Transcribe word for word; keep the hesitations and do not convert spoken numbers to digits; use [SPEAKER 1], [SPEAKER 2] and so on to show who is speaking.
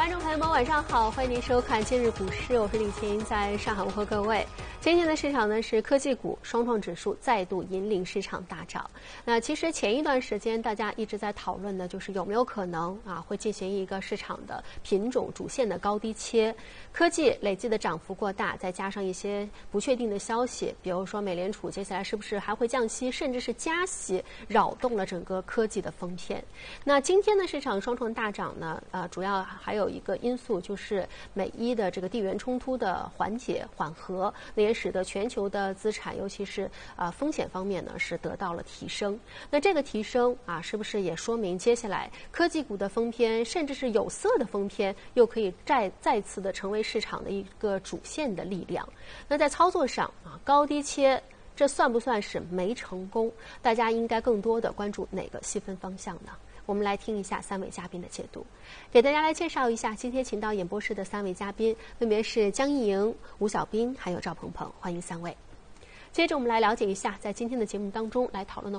[SPEAKER 1] 观众朋友们，晚上好，欢迎您收看今日股市，我是李琴，在上海问候各位。今天的市场呢是科技股双创指数再度引领市场大涨。那其实前一段时间大家一直在讨论的就是有没有可能啊会进行一个市场的品种主线的高低切，科技累计的涨幅过大，再加上一些不确定的消息，比如说美联储接下来是不是还会降息，甚至是加息，扰动了整个科技的风偏。那今天的市场双创大涨呢，呃，主要还有一个因素就是美伊的这个地缘冲突的缓解缓和，那也使得全球的资产，尤其是啊、呃、风险方面呢是得到了提升。那这个提升啊，是不是也说明接下来科技股的风偏，甚至是有色的风偏，又可以再再次的成为市场的一个主线的力量？那在操作上啊，高低切，这算不算是没成功？大家应该更多的关注哪个细分方向呢？我们来听一下三位嘉宾的解读，给大家来介绍一下今天请到演播室的三位嘉宾，分别是江一莹、吴小兵还有赵鹏鹏，欢迎三位。接着我们来了解一下在今天的节目当中来讨论的